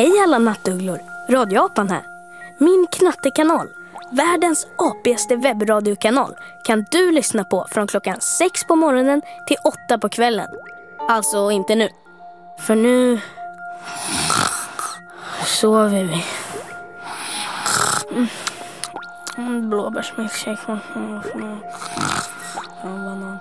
Hej alla nattugglor, Radioapan här. Min knattekanal, världens apigaste webbradiokanal, kan du lyssna på från klockan 6 på morgonen till 8 på kvällen. Alltså inte nu, för nu sover vi. Blåbärsmilkshake. Banan.